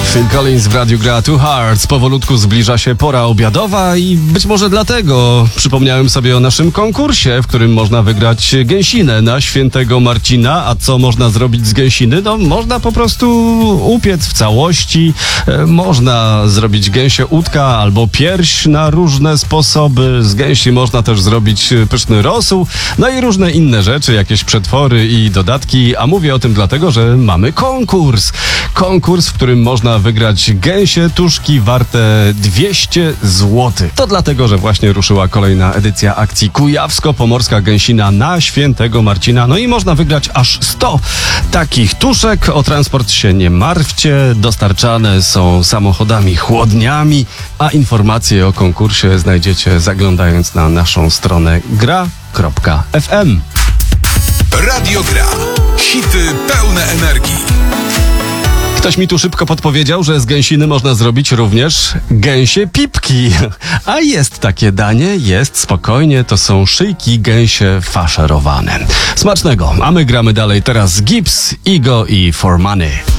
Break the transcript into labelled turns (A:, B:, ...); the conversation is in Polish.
A: Phil Collins w radiu gra Two Hearts. Powolutku zbliża się pora obiadowa i być może dlatego przypomniałem sobie o naszym konkursie, w którym można wygrać gęsinę na Świętego Marcina. A co można zrobić z gęsiny? No, można po prostu upiec w całości, można zrobić gęsie udka albo pierś na różne sposoby. Z gęsi można też zrobić pyszny rosół, no i różne inne rzeczy, jakieś przetwory i dodatki. A mówię o tym dlatego, że mamy konkurs. Konkurs, w którym można wygrać gęsie tuszki warte 200 zł. To dlatego, że właśnie ruszyła kolejna edycja akcji Kujawsko-Pomorska Gęsina na Świętego Marcina. No i można wygrać aż 100 takich tuszek. O transport się nie martwcie. Dostarczane są samochodami chłodniami, a informacje o konkursie znajdziecie zaglądając na naszą stronę gra.fm.
B: Radio Gra. Hity pełne energii.
A: Ktoś mi tu szybko podpowiedział, że z gęsiny można zrobić również gęsie pipki. A jest takie danie, jest, spokojnie, to są szyjki gęsie faszerowane. Smacznego, a my gramy dalej teraz Gibbs, Igo i For Money.